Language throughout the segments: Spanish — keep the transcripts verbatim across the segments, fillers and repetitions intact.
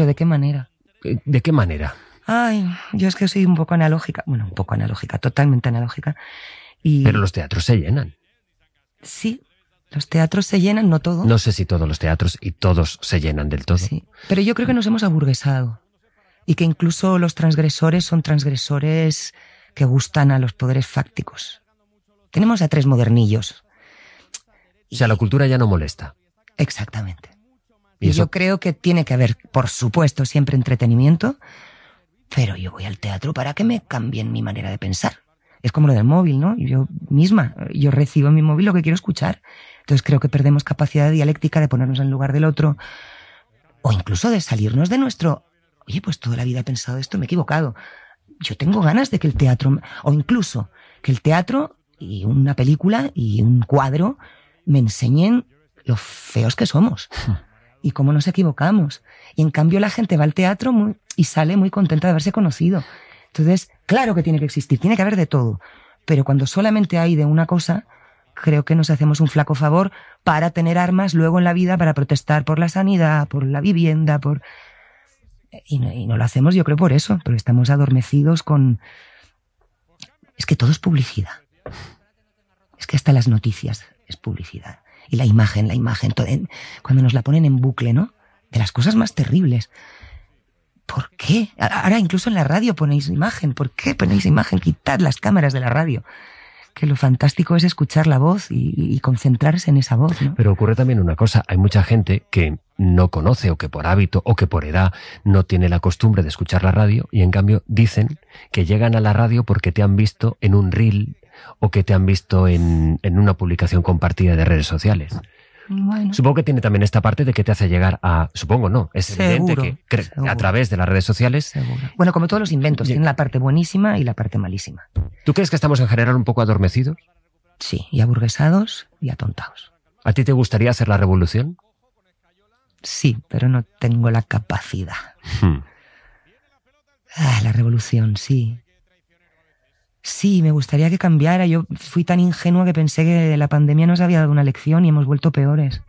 ¿de qué manera? ¿De qué manera? Ay, yo es que soy un poco analógica, bueno, un poco analógica, totalmente analógica. Y Pero los teatros se llenan. sí, los teatros se llenan, no todos. No sé si todos los teatros y todos se llenan del todo. Sí, pero yo creo que nos hemos aburguesado y que incluso los transgresores son transgresores que gustan a los poderes fácticos. Tenemos a tres modernillos. O sea, la cultura ya no molesta. Exactamente. ¿Y Y eso? yo creo que tiene que haber, por supuesto, siempre entretenimiento, pero yo voy al teatro para que me cambien mi manera de pensar. Es como lo del móvil, ¿no? Yo misma, yo recibo en mi móvil lo que quiero escuchar. Entonces creo que perdemos capacidad dialéctica de ponernos en lugar del otro, o incluso de salirnos de nuestro... Oye, pues toda la vida he pensado esto, me he equivocado. Yo tengo ganas de que el teatro, o incluso que el teatro y una película y un cuadro me enseñen lo feos que somos y cómo nos equivocamos. Y en cambio la gente va al teatro muy, y sale muy contenta de haberse conocido. Entonces, claro que tiene que existir, tiene que haber de todo. Pero cuando solamente hay de una cosa, creo que nos hacemos un flaco favor para tener armas luego en la vida para protestar por la sanidad, por la vivienda, por... Y no, y no lo hacemos, yo creo, por eso, pero estamos adormecidos con... Es que todo es publicidad. Es que hasta las noticias es publicidad. Y la imagen, la imagen, todo, en, cuando nos la ponen en bucle, ¿no? De las cosas más terribles. ¿Por qué? Ahora incluso en la radio ponéis imagen. ¿Por qué ponéis imagen? Quitad las cámaras de la radio. Que lo fantástico es escuchar la voz y, y concentrarse en esa voz, ¿no? Pero ocurre también una cosa, hay mucha gente que no conoce o que por hábito o que por edad no tiene la costumbre de escuchar la radio y en cambio dicen que llegan a la radio porque te han visto en un reel o que te han visto en, en una publicación compartida de redes sociales. Bueno. Supongo que tiene también esta parte de que te hace llegar a... Supongo no, es Seguro, evidente que seguro. a través de las redes sociales... Seguro. Bueno, como todos los inventos, tienen la parte buenísima y la parte malísima. ¿Tú crees que estamos en general un poco adormecidos? Sí, y aburguesados y atontados. ¿A ti te gustaría hacer la revolución? Sí, pero no tengo la capacidad. Hmm. Ah, la revolución, sí. Sí, me gustaría que cambiara. Yo fui tan ingenua que pensé que la pandemia nos había dado una lección y hemos vuelto peores.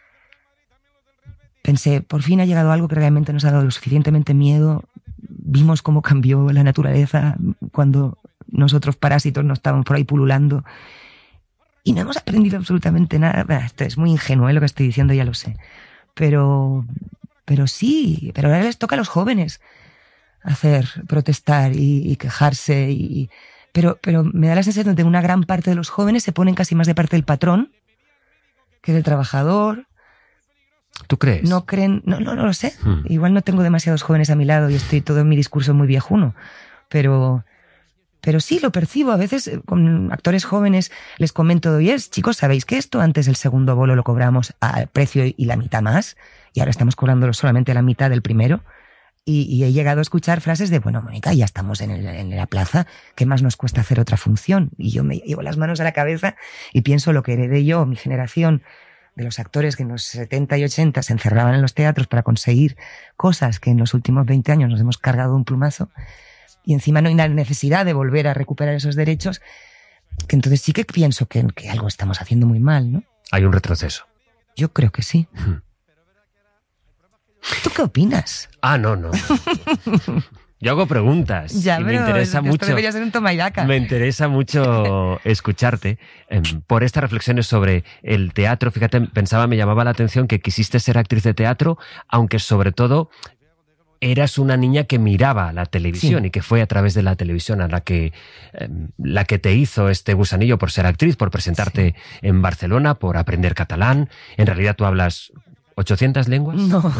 Pensé, por fin ha llegado algo que realmente nos ha dado lo suficientemente miedo. Vimos cómo cambió la naturaleza cuando nosotros parásitos no estábamos por ahí pululando. Y no hemos aprendido absolutamente nada. Bah, esto es muy ingenuo, ¿eh? Lo que estoy diciendo, ya lo sé. Pero, pero sí, pero ahora les toca a los jóvenes hacer, protestar y, y quejarse. Y, pero, pero me da la sensación de que una gran parte de los jóvenes se ponen casi más de parte del patrón que del trabajador. ¿Tú crees? No creen, no, no, no lo sé. Hmm. Igual no tengo demasiados jóvenes a mi lado y estoy todo en mi discurso muy viejuno. Pero, pero sí lo percibo. A veces con actores jóvenes les comento, oye, chicos, ¿sabéis que esto antes el segundo bolo lo cobramos al precio y la mitad más? Y ahora estamos cobrándolo solamente a la mitad del primero. Y, y he llegado a escuchar frases de, bueno, Mónica, ya estamos en, el, en la plaza, ¿qué más nos cuesta hacer otra función? Y yo me llevo las manos a la cabeza y pienso lo que heredé yo, mi generación, de los actores que en los setenta y ochenta se encerraban en los teatros para conseguir cosas que en los últimos veinte años nos hemos cargado de un plumazo, y encima no hay la necesidad de volver a recuperar esos derechos, que entonces sí que pienso que, que algo estamos haciendo muy mal, ¿no? Hay un retroceso. Yo creo que sí. Hmm. ¿Tú qué opinas? Ah, no, no. Yo hago preguntas. Ya, y pero me interesa esto mucho. debería ser un toma y daca. Me interesa mucho escucharte eh, por estas reflexiones sobre el teatro. Fíjate, pensaba, me llamaba la atención que quisiste ser actriz de teatro, aunque sobre todo eras una niña que miraba la televisión, sí, y que fue a través de la televisión a la que, eh, la que te hizo este gusanillo por ser actriz, por presentarte sí. en Barcelona, por aprender catalán. En realidad tú hablas ¿ochocientas lenguas? No,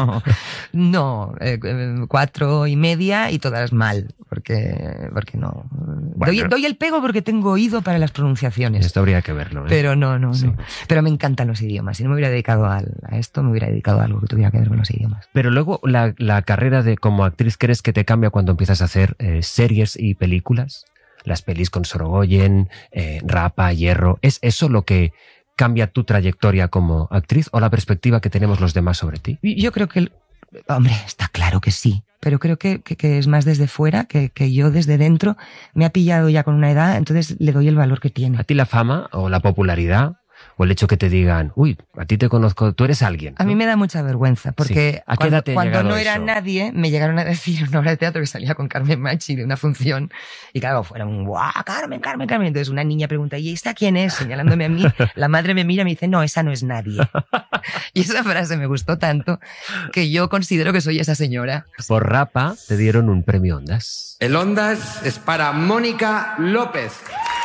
no, eh, cuatro y media y todas mal, porque, porque no. Bueno, doy, doy el pego porque tengo oído para las pronunciaciones. Esto habría que verlo, ¿eh? Pero no, no, sí. no. Pero me encantan los idiomas. Si no me hubiera dedicado a, a esto, me hubiera dedicado a algo que tuviera que ver con los idiomas. Pero luego, la, la carrera de como actriz, ¿crees que te cambia cuando empiezas a hacer eh, series y películas? Las pelis con Sorogoyen, eh, Rapa, Hierro. ¿Es eso lo que cambia tu trayectoria como actriz o la perspectiva que tenemos los demás sobre ti? Yo creo que, hombre, está claro que sí, pero creo que, que, que es más desde fuera, que, que yo desde dentro me ha pillado ya con una edad, entonces le doy el valor que tiene. ¿A ti la fama o la popularidad o el hecho que te digan, uy, a ti te conozco, tú eres alguien, ¿no? A mí me da mucha vergüenza, porque sí. ¿A qué cuando, edad te ha cuando no llegado era eso? nadie, me llegaron a decir una obra de teatro que salía con Carmen Machi de una función, y claro, fuera un ¡guau, Carmen, Carmen, Carmen! Entonces una niña pregunta, ¿y esta quién es? Señalándome a mí, la madre me mira y me dice, no, esa no es nadie. Y esa frase me gustó tanto que yo considero que soy esa señora. Por Rapa te dieron un premio Ondas. El Ondas es para Mónica López.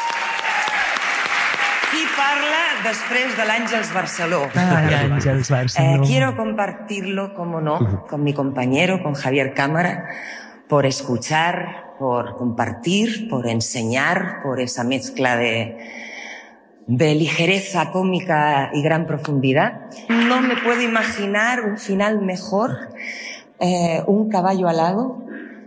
Qui parla després de l'Àngels Barceló. Ay, Ángeles Barceló. Eh, quiero compartirlo, como no, con mi compañero, con Javier Cámara, por escuchar, por compartir, por enseñar, por esa mezcla de, de ligereza cómica y gran profundidad. No me puedo imaginar un final mejor, eh, un caballo alado,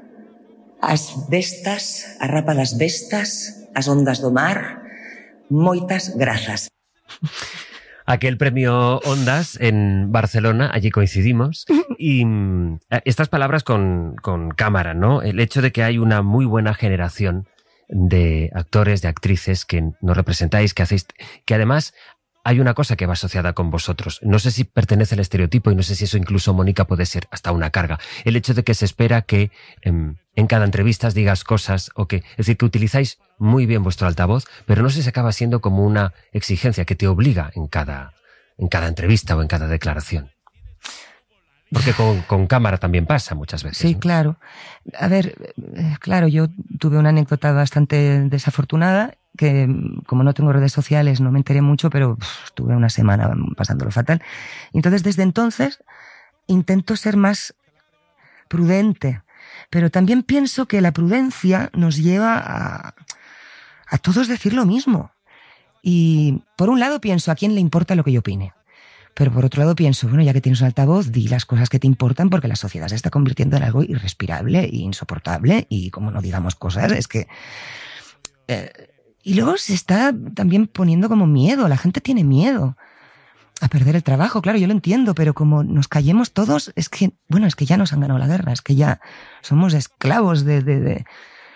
as bestas, a Rapa das Bestas, as ondas do mar. Moitas grazas. Aquel premio Ondas en Barcelona, allí coincidimos, y mm, estas palabras con, con Cámara, ¿no? El hecho de que hay una muy buena generación de actores, de actrices que nos representáis, que hacéis, que además hay una cosa que va asociada con vosotros. No sé si pertenece al estereotipo y no sé si eso incluso, Mónica, puede ser hasta una carga. El hecho de que se espera que en, en cada entrevista digas cosas o que, es decir, que utilizáis muy bien vuestro altavoz, pero no sé si acaba siendo como una exigencia que te obliga en cada, en cada entrevista o en cada declaración. Porque con, con Cámara también pasa muchas veces. Sí, ¿no? claro. A ver, claro, yo tuve una anécdota bastante desafortunada que, como no tengo redes sociales, no me enteré mucho, pero pff, estuve una semana pasándolo fatal. Entonces, desde entonces, intento ser más prudente. Pero también pienso que la prudencia nos lleva a, a todos decir lo mismo. Y, por un lado, pienso, ¿a quién le importa lo que yo opine? Pero por otro lado pienso, bueno, ya que tienes un altavoz, di las cosas que te importan porque la sociedad se está convirtiendo en algo irrespirable e insoportable y como no digamos cosas, es que... Eh, y luego se está también poniendo como miedo, la gente tiene miedo a perder el trabajo, claro, yo lo entiendo, pero como nos callemos todos, es que, bueno, es que ya nos han ganado la guerra, es que ya somos esclavos de... de, de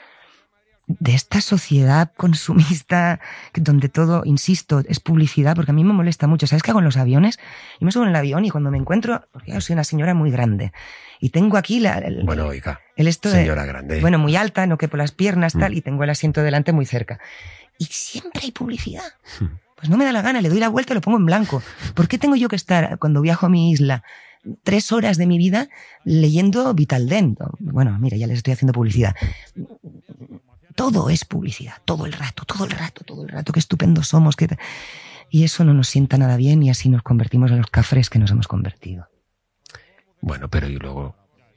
de esta sociedad consumista donde todo, insisto, es publicidad, porque a mí me molesta mucho. ¿Sabes qué hago en los aviones? Yo me subo en el avión y cuando me encuentro, porque yo soy una señora muy grande, y tengo aquí la, el, bueno, oiga, el esto señora de, grande. Bueno, muy alta, no que por las piernas, tal, mm. y tengo el asiento delante muy cerca. Y siempre hay publicidad. Pues no me da la gana, le doy la vuelta y lo pongo en blanco. ¿Por qué tengo yo que estar, cuando viajo a mi isla, tres horas de mi vida leyendo Vitaldent? Bueno, mira, ya les estoy haciendo publicidad. Todo es publicidad, todo el rato, todo el rato, todo el rato, qué estupendos somos. Qué... Y eso no nos sienta nada bien y así nos convertimos en los cafres que nos hemos convertido. Bueno, pero y luego...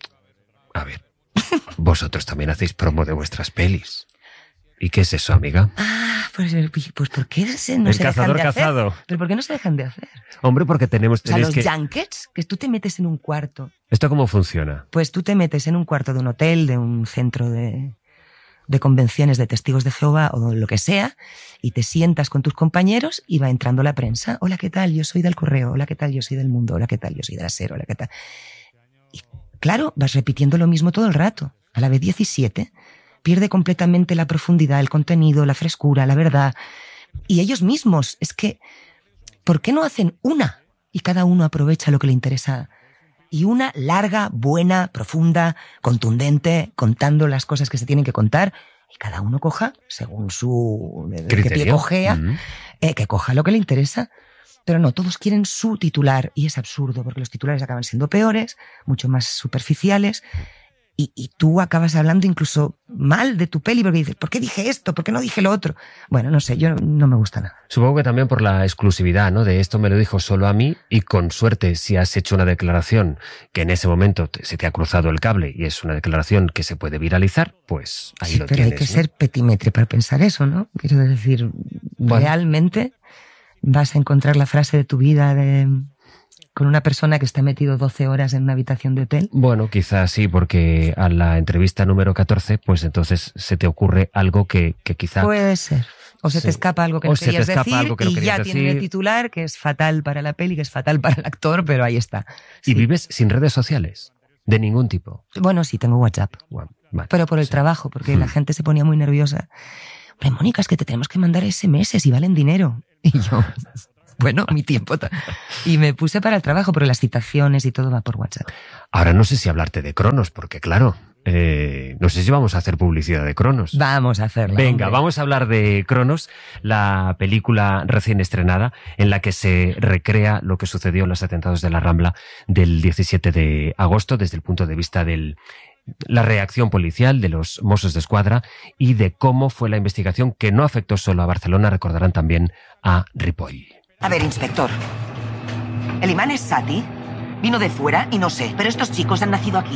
A ver, vosotros también hacéis promo de vuestras pelis. ¿Y qué es eso, amiga? Ah, pues, pues ¿por qué se, no el se cazador dejan de cazado. hacer? ¿Pero por qué no se dejan de hacer? Hombre, porque tenemos... O sea, los que... junkets, que tú te metes en un cuarto. ¿Esto cómo funciona? Pues tú te metes en un cuarto de un hotel, de un centro de... de convenciones de testigos de Jehová o lo que sea, y te sientas con tus compañeros y va entrando la prensa. Hola, ¿qué tal? Yo soy del Correo. Hola, ¿qué tal? Yo soy del Mundo. Hola, ¿qué tal? Yo soy de la SER. Hola, ¿qué tal? Y claro, vas repitiendo lo mismo todo el rato. A la vez diecisiete, pierde completamente la profundidad, el contenido, la frescura, la verdad. Y ellos mismos, es que, ¿por qué no hacen una? Y cada uno aprovecha lo que le interesa. Y una larga, buena, profunda, contundente, contando las cosas que se tienen que contar, y cada uno coja, según su criterio, que pie cojea, mm. eh, que coja lo que le interesa. Pero no, todos quieren su titular, y es absurdo, porque los titulares acaban siendo peores, mucho más superficiales, y, y tú acabas hablando incluso mal de tu peli, porque dices, ¿por qué dije esto? ¿Por qué no dije lo otro? Bueno, no sé, yo no me gusta nada. Supongo que también por la exclusividad, ¿no? De esto me lo dijo solo a mí, y con suerte, si has hecho una declaración que en ese momento te, se te ha cruzado el cable y es una declaración que se puede viralizar, pues ahí sí, lo pero tienes. Hay que ¿no? ser petimetre para pensar eso, ¿no? Quiero decir, bueno, realmente vas a encontrar la frase de tu vida de... con una persona que está metido doce horas en una habitación de hotel. Bueno, quizás sí, porque a la entrevista número catorce, pues entonces se te ocurre algo que, que quizá... Puede ser. O se sí. te escapa algo que no o querías se te escapa decir algo que no y querías ya decir. tiene el titular, que es fatal para la peli, que es fatal para el actor, pero ahí está. Sí. ¿Y vives sin redes sociales? De ningún tipo. Bueno, sí, tengo WhatsApp. Bueno, vale, pero por el sí. trabajo, porque hmm. la gente se ponía muy nerviosa. Hombre, Mónica, es que te tenemos que mandar ese eme ese y valen dinero. Y yo... Bueno, mi tiempo. Y me puse para el trabajo, pero las citaciones y todo va por WhatsApp. Ahora no sé si hablarte de Cronos, porque claro, eh, no sé si vamos a hacer publicidad de Cronos. Vamos a hacerla. Venga, hombre. Vamos a hablar de Cronos, la película recién estrenada en la que se recrea lo que sucedió en los atentados de la Rambla del diecisiete de agosto desde el punto de vista de la reacción policial de los Mossos d'Esquadra y de cómo fue la investigación que no afectó solo a Barcelona, recordarán también a Ripoll. A ver, inspector. El imán es Sati. Vino de fuera y no sé, pero estos chicos han nacido aquí.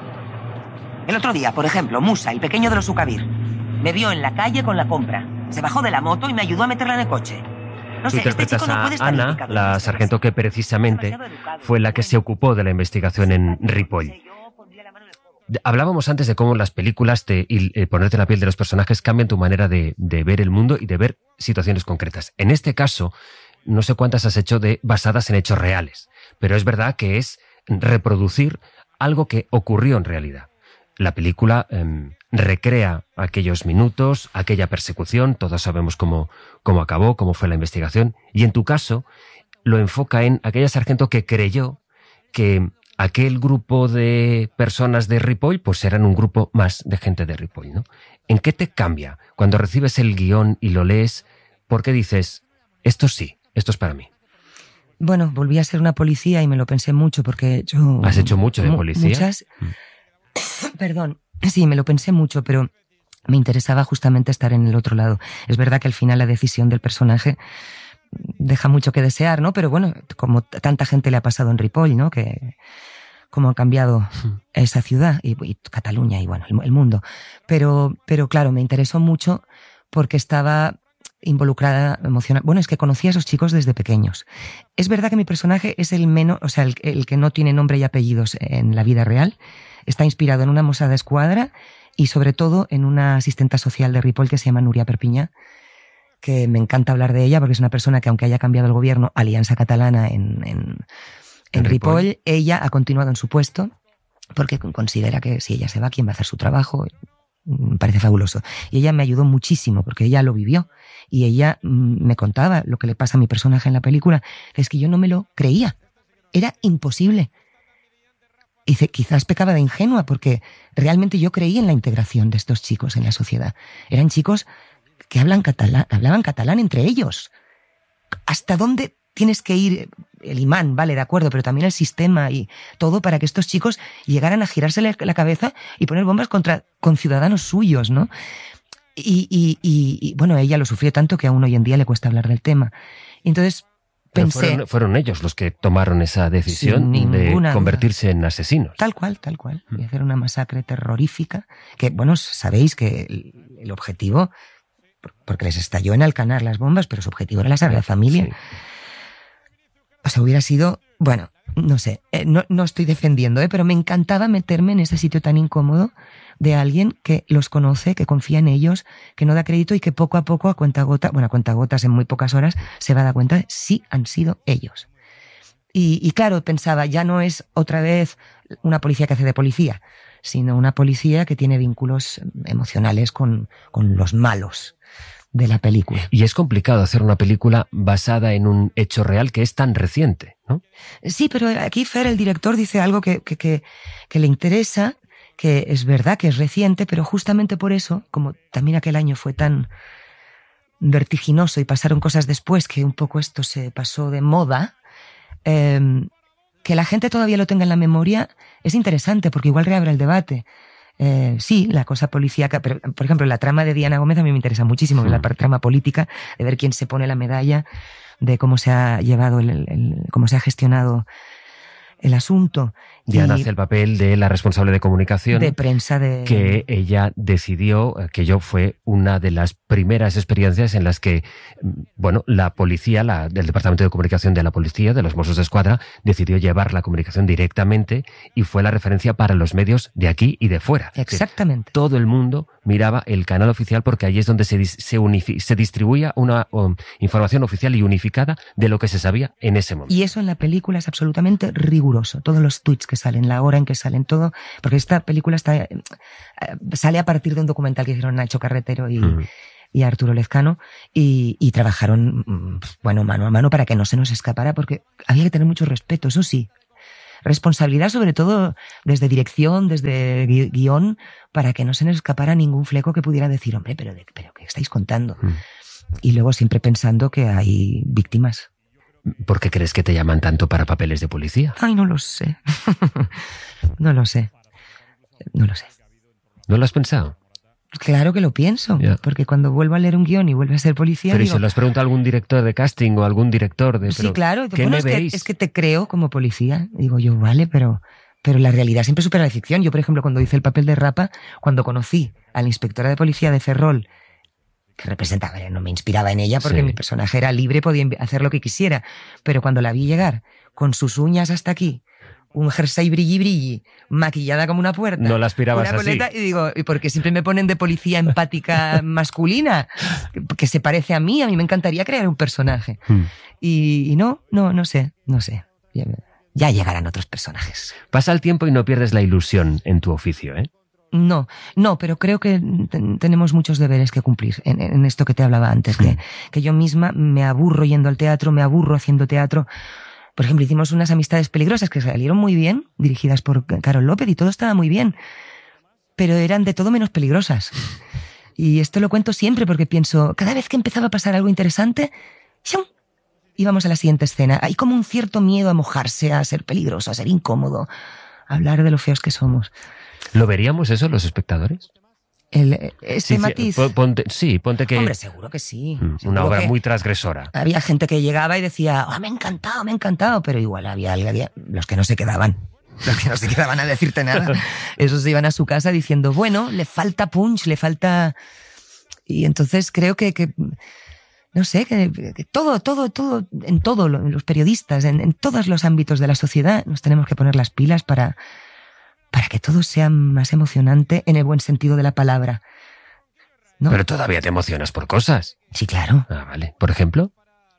El otro día, por ejemplo, Musa, el pequeño de los Ukabir, me vio en la calle con la compra. Se bajó de la moto y me ayudó a meterla en el coche. No sé, Interpretas este chico no puede a estar Ana, implicado en la estas sargento cosas. que precisamente fue la que se ocupó de la investigación en Ripoll. Hablábamos antes de cómo las películas te, y eh, ponerte en la piel de los personajes cambian tu manera de, de ver el mundo y de ver situaciones concretas. En este caso, no sé cuántas has hecho de basadas en hechos reales, pero es verdad que es reproducir algo que ocurrió en realidad. La película eh, recrea aquellos minutos, aquella persecución, todos sabemos cómo, cómo acabó, cómo fue la investigación, y en tu caso lo enfoca en aquella sargento que creyó que aquel grupo de personas de Ripoll pues eran un grupo más de gente de Ripoll, ¿no? ¿En qué te cambia cuando recibes el guión y lo lees? ¿Por qué dices, esto sí, esto es para mí? Bueno, volví a ser una policía y me lo pensé mucho porque yo... ¿Has hecho mucho de mu- policía? Muchas... Perdón, sí, me lo pensé mucho, pero me interesaba justamente estar en el otro lado. Es verdad que al final la decisión del personaje deja mucho que desear, ¿no? Pero bueno, como t- tanta gente le ha pasado en Ripoll, ¿no? Que cómo ha cambiado esa ciudad y, y Cataluña y bueno, el, el mundo. Pero, pero claro, me interesó mucho porque estaba involucrada emocional. Bueno, es que conocí a esos chicos desde pequeños. Es verdad que mi personaje es el menos, o sea, el, el que no tiene nombre y apellidos en la vida real. Está inspirado en una Mossa d'Esquadra y sobre todo en una asistenta social de Ripoll que se llama Núria Perpinyà, que me encanta hablar de ella porque es una persona que, aunque haya cambiado el gobierno, Alianza Catalana en, en, en, en Ripoll, Ripoll, ella ha continuado en su puesto porque considera que si ella se va, ¿quién va a hacer su trabajo? Me parece fabuloso. Y ella me ayudó muchísimo porque ella lo vivió y ella mm, me contaba lo que le pasa a mi personaje en la película. Es que yo no me lo creía. Era imposible. Y dice, quizás pecaba de ingenua porque realmente yo creí en la integración de estos chicos en la sociedad. Eran chicos que hablan catalán, hablaban catalán entre ellos. ¿Hasta dónde tienes que ir? El imán, vale, de acuerdo, pero también el sistema y todo para que estos chicos llegaran a girarse la cabeza y poner bombas contra conciudadanos suyos, ¿no? Y, y, y, y bueno, ella lo sufrió tanto que aún hoy en día le cuesta hablar del tema. Entonces pensé... Fueron, fueron ellos los que tomaron esa decisión de convertirse duda. en asesinos. Tal cual, tal cual. Y hacer una masacre terrorífica que, bueno, sabéis que el, el objetivo... porque les estalló en Alcanar las bombas, pero su objetivo era la Sagrada Familia. Sí. O sea, hubiera sido, bueno, no sé, eh, no, no estoy defendiendo, ¿eh? Pero me encantaba meterme en ese sitio tan incómodo de alguien que los conoce, que confía en ellos, que no da crédito y que poco a poco, a cuentagotas, bueno, a cuentagotas en muy pocas horas, se va a dar cuenta de sí han sido ellos. Y, y claro, pensaba, ya no es otra vez una policía que hace de policía, sino una policía que tiene vínculos emocionales con, con los malos de la película. Y es complicado hacer una película basada en un hecho real que es tan reciente, ¿no? Sí, pero aquí Fer, el director, dice algo que, que, que, que le interesa, que es verdad que es reciente, pero justamente por eso, como también aquel año fue tan vertiginoso y pasaron cosas después que un poco esto se pasó de moda, eh, que la gente todavía lo tenga en la memoria es interesante porque igual reabre el debate. Eh, sí, la cosa policíaca, pero por ejemplo la trama de Diana Gómez a mí me interesa muchísimo, sí. La trama política, de ver quién se pone la medalla, de cómo se ha llevado, el, el, el, cómo se ha gestionado el asunto. Diana hace el papel de la responsable de comunicación. De prensa de... Que ella decidió, que yo fue una de las primeras experiencias en las que, bueno, la policía, la, del Departamento de Comunicación de la Policía, de los Mossos d'Esquadra, decidió llevar la comunicación directamente y fue la referencia para los medios de aquí y de fuera. Exactamente. Todo el mundo miraba el canal oficial porque allí es donde se, se, unifi, se distribuía una um, información oficial y unificada de lo que se sabía en ese momento. Y eso en la película es absolutamente riguroso. Todos los tweets que salen, la hora en que salen, todo, porque esta película está, sale a partir de un documental que hicieron Nacho Carretero y, mm. y a Arturo Lezcano, y, y trabajaron, bueno, mano a mano para que no se nos escapara, porque había que tener mucho respeto, eso sí. Responsabilidad sobre todo desde dirección, desde gui- guión, para que no se nos escapara ningún fleco que pudiera decir, hombre, pero, de, pero ¿qué estáis contando? Mm. Y luego siempre pensando que hay víctimas. ¿Por qué crees que te llaman tanto para papeles de policía? Ay, no lo sé. no lo sé. No lo sé. ¿No lo has pensado? Claro que lo pienso, yeah. porque cuando vuelvo a leer un guión y vuelvo a ser policía... Pero digo, ¿y se lo has preguntado a algún director de casting o algún director de... Sí, claro. ¿Qué bueno, me es, veis? Que, es que te creo como policía. Digo yo, vale, pero... Pero la realidad siempre supera la ficción. Yo, por ejemplo, cuando hice el papel de Rapa, cuando conocí a la inspectora de policía de Ferrol, que representaba, no me inspiraba en ella porque sí. mi personaje era libre, podía hacer lo que quisiera. Pero cuando la vi llegar con sus uñas hasta aquí, un jersey brilli brilli, maquillada como una puerta, no la aspirabas una coleta, así. Y digo, ¿y por qué siempre me ponen de policía empática masculina? Que, que se parece a mí, a mí me encantaría crear un personaje. Hmm. Y, y no, no, no sé, no sé. Ya, ya llegarán otros personajes. Pasa el tiempo y no pierdes la ilusión en tu oficio, ¿eh? No, no, pero creo que ten, tenemos muchos deberes que cumplir en, en esto que te hablaba antes, hmm. que, que yo misma me aburro yendo al teatro, me aburro haciendo teatro. Por ejemplo, hicimos unas amistades peligrosas que salieron muy bien, dirigidas por Carol López, y todo estaba muy bien, pero eran de todo menos peligrosas. Y esto lo cuento siempre porque pienso, cada vez que empezaba a pasar algo interesante, ¡shum!, íbamos a la siguiente escena. Hay como un cierto miedo a mojarse, a ser peligroso, a ser incómodo, a hablar de lo feos que somos. ¿Lo veríamos eso los espectadores? El, este sí, matiz. Sí, ponte, sí, ponte que... Hombre, seguro que sí. Una seguro obra que muy transgresora. Había gente que llegaba y decía, oh, me ha encantado, me ha encantado, pero igual había, había los que no se quedaban. Los que no se quedaban a decirte nada. Esos iban a su casa diciendo, bueno, le falta punch, le falta... Y entonces creo que... que no sé, que, que todo, todo, todo, en todo, los periodistas, en, en todos los ámbitos de la sociedad, nos tenemos que poner las pilas para... para que todo sea más emocionante en el buen sentido de la palabra. ¿No? Pero todavía te emocionas por cosas. Sí, claro. Ah, vale. ¿Por ejemplo?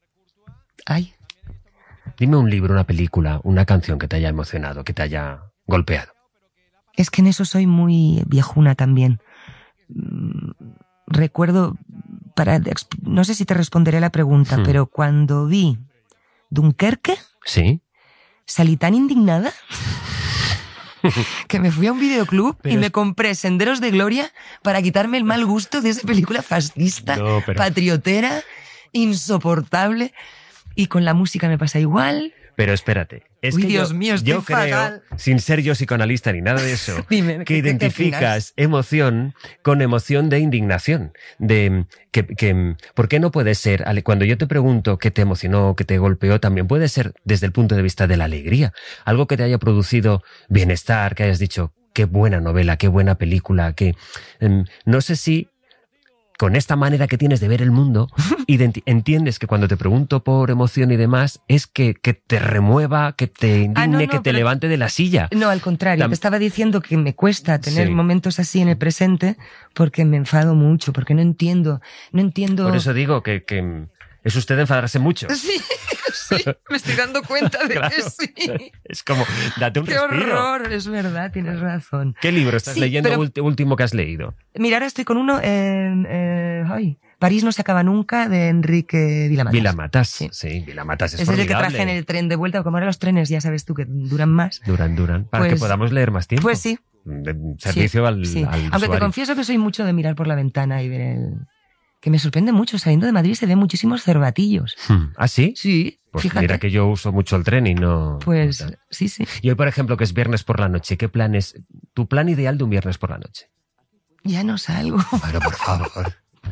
Ay. Dime un libro, una película, una canción que te haya emocionado, que te haya golpeado. Es que en eso soy muy viejuna también. Recuerdo, para, no sé si te responderé la pregunta, hmm. pero cuando vi Dunkerque, ¿sí?, salí tan indignada que me fui a un videoclub pero... y me compré Senderos de Gloria para quitarme el mal gusto de esa película fascista, no, pero... patriotera, insoportable. Y con la música me pasa igual. Pero espérate. Es Uy, que Dios yo, mío, estoy yo creo, fatal. sin ser yo psicoanalista ni nada de eso, Dime, que ¿qué, identificas qué emoción con emoción de indignación. De que, que, ¿por qué no puede ser? Cuando yo te pregunto qué te emocionó, qué te golpeó, también puede ser desde el punto de vista de la alegría. Algo que te haya producido bienestar, que hayas dicho, qué buena novela, qué buena película, que um, no sé si... con esta manera que tienes de ver el mundo, entiendes que cuando te pregunto por emoción y demás, es que, que te remueva, que te indigne, ah, no, no, que te pero... levante de la silla. No, al contrario. Tam... Te estaba diciendo que me cuesta tener sí. momentos así en el presente porque me enfado mucho, porque no entiendo, no entiendo... Por eso digo que, que es usted de enfadarse mucho. Sí, sí, me estoy dando cuenta de claro. que sí. Es como, date un ¡Qué respiro! ¡Qué horror! Es verdad, tienes razón. ¿Qué libro estás sí, leyendo pero... último que has leído? Mira, ahora estoy con uno en... Eh, ay, París no se acaba nunca, de Enrique Vilamatas. Vilamatas, sí, sí Vilamatas es Ese es el que traje en el tren de vuelta, como ahora los trenes, ya sabes tú, que duran más. Duran, duran, para pues, que podamos leer más tiempo. Pues sí. De servicio sí, al, sí. al Aunque usuario. Te confieso que soy mucho de mirar por la ventana y ver el... Que me sorprende mucho, saliendo de Madrid se ven muchísimos cervatillos. Hmm. ¿Ah, sí? Sí, pues fíjate. Mira que yo uso mucho el tren y no... Pues no sí, sí. Y hoy, por ejemplo, que es viernes por la noche, ¿qué plan es tu plan ideal de un viernes por la noche? Ya no salgo. Bueno, por favor.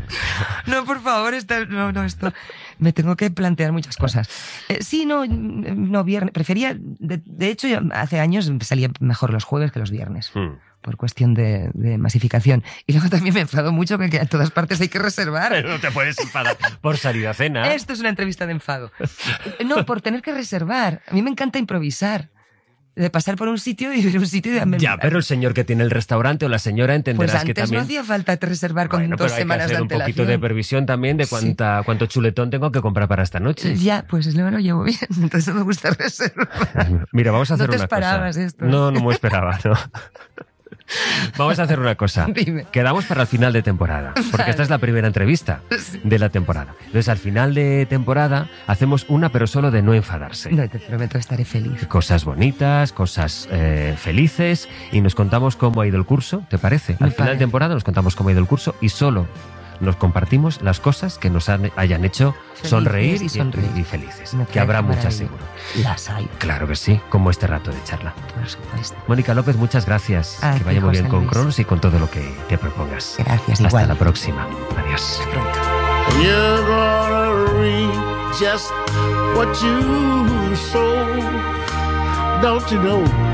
No, por favor, esta, no, no, esto... Me tengo que plantear muchas cosas. Eh, sí, no, no, viernes. Prefería... De, de hecho, yo hace años salía mejor los jueves que los viernes. Hmm. Por cuestión de, de masificación. Y luego también me enfado mucho que, que a todas partes hay que reservar. Pero no te puedes enfadar por salir a cena. Esto es una entrevista de enfado. No, por tener que reservar. A mí me encanta improvisar. De pasar por un sitio y ver un sitio y... Ya, pero el señor que tiene el restaurante o la señora entenderás pues que también... Pues antes no hacía falta reservar con bueno, dos semanas de antelación. un poquito de previsión también de cuánta, sí. cuánto chuletón tengo que comprar para esta noche. Ya, pues luego lo llevo bien, entonces no me gusta reservar. Mira, vamos a hacer una cosa. ¿No te esperabas cosa. esto? No, no me esperaba, no. Vamos a hacer una cosa. Dime. Quedamos para el final de temporada, porque Vale. esta es la primera entrevista de la temporada. Entonces, al final de temporada hacemos una, pero solo de no enfadarse. No, te prometo, estaré feliz. Cosas bonitas, cosas eh, felices, y nos contamos cómo ha ido el curso, ¿te parece? Me Al final de parece. temporada nos contamos cómo ha ido el curso y solo nos compartimos las cosas que nos han- hayan hecho Felices sonreír y sonreír. y felices. Me Que habrá parece muchas maravilloso. seguro. Las hay, Claro que sí, como este rato de charla. por supuesto. Mónica López, muchas gracias. A que ti, vaya muy bien José con Luis. Cronos y con todo lo que te propongas. Gracias, Hasta igual. la próxima. Adiós. Pronto. You're gonna reap just what you sow. Don't you know?